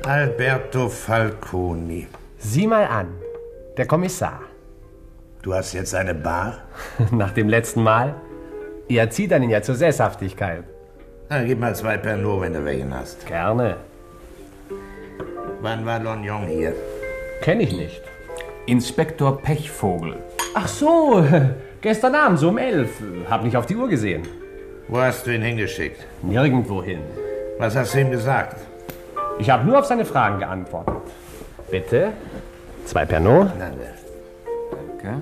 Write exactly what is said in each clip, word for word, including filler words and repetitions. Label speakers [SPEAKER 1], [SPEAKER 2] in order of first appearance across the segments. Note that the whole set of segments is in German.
[SPEAKER 1] Alberto Falconi.
[SPEAKER 2] Sieh mal an, der Kommissar.
[SPEAKER 1] Du hast jetzt eine Bar?
[SPEAKER 2] Nach dem letzten Mal? Ihr erzieht einen ja zur Sesshaftigkeit.
[SPEAKER 1] Na, gib mal zwei Pernod, wenn du welchen hast.
[SPEAKER 2] Gerne.
[SPEAKER 1] Wann war Lognon hier?
[SPEAKER 2] Kenn ich nicht.
[SPEAKER 3] Inspektor Pechvogel.
[SPEAKER 2] Ach so, gestern Abend so um elf. Hab nicht auf die Uhr gesehen.
[SPEAKER 1] Wo hast du ihn hingeschickt?
[SPEAKER 2] Nirgendwo hin.
[SPEAKER 1] Was hast du ihm gesagt?
[SPEAKER 2] Ich habe nur auf seine Fragen geantwortet. Bitte? Zwei Pernod?
[SPEAKER 1] Danke.
[SPEAKER 3] Danke.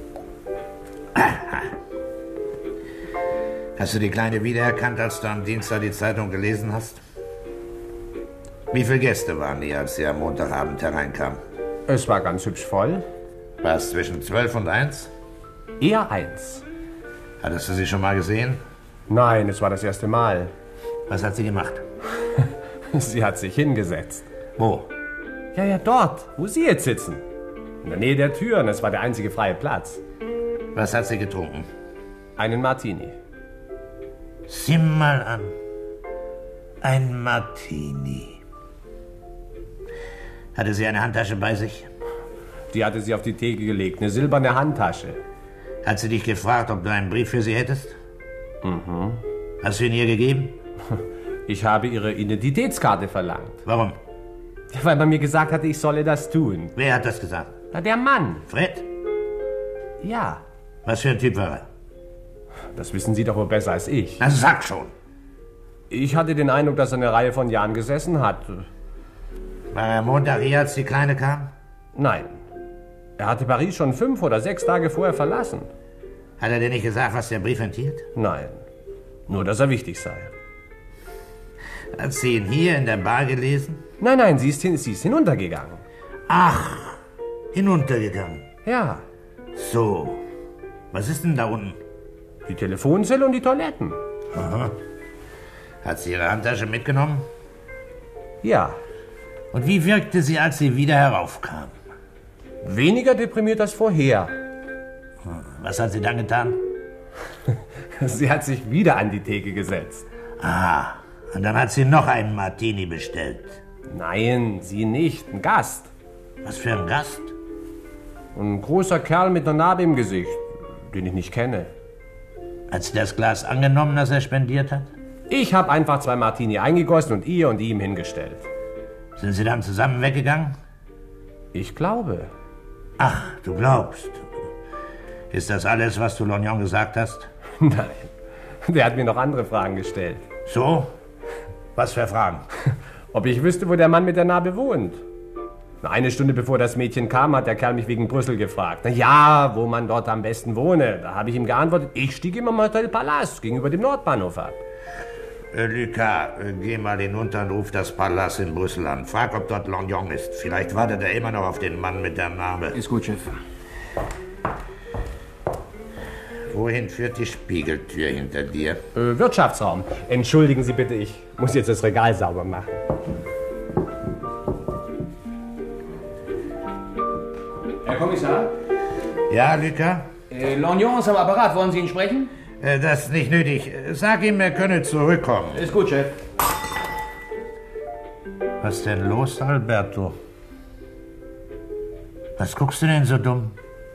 [SPEAKER 1] Hast du die Kleine wiedererkannt, als du am Dienstag die Zeitung gelesen hast? Wie viele Gäste waren hier, als sie am Montagabend hereinkam?
[SPEAKER 2] Es war ganz hübsch voll.
[SPEAKER 1] War es zwischen zwölf und eins?
[SPEAKER 2] Eher eins.
[SPEAKER 1] Hattest du sie schon mal gesehen?
[SPEAKER 2] Nein, es war das erste Mal.
[SPEAKER 1] Was hat sie gemacht?
[SPEAKER 2] Sie hat sich hingesetzt.
[SPEAKER 1] Wo?
[SPEAKER 2] Ja, ja, dort, wo Sie jetzt sitzen. In der Nähe der Türen, es war der einzige freie Platz.
[SPEAKER 1] Was hat sie getrunken?
[SPEAKER 2] Einen Martini.
[SPEAKER 1] Sieh mal an. Ein Martini. Hatte sie eine Handtasche bei sich?
[SPEAKER 2] Die hatte sie auf die Theke gelegt, eine silberne Handtasche.
[SPEAKER 1] Hat sie dich gefragt, ob du einen Brief für sie hättest?
[SPEAKER 2] Mhm.
[SPEAKER 1] Hast du ihn ihr gegeben?
[SPEAKER 2] Ich habe ihre Identitätskarte verlangt.
[SPEAKER 1] Warum?
[SPEAKER 2] Weil man mir gesagt hatte, ich solle das tun.
[SPEAKER 1] Wer hat das gesagt?
[SPEAKER 2] Na, der Mann.
[SPEAKER 1] Fred?
[SPEAKER 2] Ja.
[SPEAKER 1] Was für ein Typ war er?
[SPEAKER 2] Das wissen Sie doch wohl besser als ich.
[SPEAKER 1] Na, sag schon.
[SPEAKER 2] Ich hatte den Eindruck, dass er eine Reihe von Jahren gesessen hat.
[SPEAKER 1] War er Montag hier, als die Kleine kam?
[SPEAKER 2] Nein. Er hatte Paris schon fünf oder sechs Tage vorher verlassen.
[SPEAKER 1] Hat er dir nicht gesagt, was der Brief enthielt?
[SPEAKER 2] Nein. Nur, dass er wichtig sei.
[SPEAKER 1] Hat sie ihn hier in der Bar gelesen?
[SPEAKER 2] Nein, nein, sie ist, hin, sie ist hinuntergegangen.
[SPEAKER 1] Ach, hinuntergegangen.
[SPEAKER 2] Ja.
[SPEAKER 1] So. Was ist denn da unten?
[SPEAKER 2] Die Telefonzelle und die Toiletten.
[SPEAKER 1] Aha. Hat sie ihre Handtasche mitgenommen?
[SPEAKER 2] Ja.
[SPEAKER 1] Und wie wirkte sie, als sie wieder heraufkam?
[SPEAKER 2] Weniger deprimiert als vorher.
[SPEAKER 1] Was hat sie dann getan?
[SPEAKER 2] Sie hat sich wieder an die Theke gesetzt.
[SPEAKER 1] Ah, und dann hat sie noch einen Martini bestellt.
[SPEAKER 2] Nein, sie nicht. Ein Gast.
[SPEAKER 1] Was für ein Gast?
[SPEAKER 2] Ein großer Kerl mit einer Narbe im Gesicht, den ich nicht kenne.
[SPEAKER 1] Hat sie das Glas angenommen, das er spendiert hat?
[SPEAKER 2] Ich habe einfach zwei Martini eingegossen und ihr und ihm hingestellt.
[SPEAKER 1] Sind sie dann zusammen weggegangen?
[SPEAKER 2] Ich glaube.
[SPEAKER 1] Ach, du glaubst. Ist das alles, was du Lognon gesagt hast?
[SPEAKER 2] Nein, der hat mir noch andere Fragen gestellt.
[SPEAKER 1] So? Was für Fragen?
[SPEAKER 2] Ob ich wüsste, wo der Mann mit der Narbe wohnt. Eine Stunde bevor das Mädchen kam, hat der Kerl mich wegen Brüssel gefragt. Na ja, wo man dort am besten wohne. Da habe ich ihm geantwortet, ich stieg immer im Hotel Palace gegenüber dem Nordbahnhof ab.
[SPEAKER 1] Äh, Lucas, äh, geh mal hinunter und ruf das Palace in Brüssel an. Frag, ob dort Lognon ist. Vielleicht wartet er immer noch auf den Mann mit der Narbe.
[SPEAKER 3] Ist gut, Chef.
[SPEAKER 1] Wohin führt die Spiegeltür hinter dir?
[SPEAKER 2] Äh, Wirtschaftsraum. Entschuldigen Sie bitte, ich muss jetzt das Regal sauber machen.
[SPEAKER 3] Herr Kommissar?
[SPEAKER 1] Ja, Lucas?
[SPEAKER 3] Äh, Lognon ist am Apparat. Wollen Sie ihn sprechen?
[SPEAKER 1] Äh, das ist nicht nötig. Sag ihm, er könne zurückkommen.
[SPEAKER 3] Ist gut, Chef.
[SPEAKER 1] Was ist denn los, Alberto? Was guckst du denn so dumm?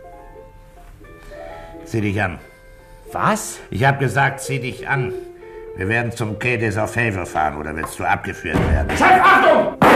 [SPEAKER 1] Zieh dich an.
[SPEAKER 2] Was?
[SPEAKER 1] Ich hab gesagt, zieh dich an. Wir werden zum Quai des Orfèvres fahren, oder willst du abgeführt werden?
[SPEAKER 2] Chef, Achtung!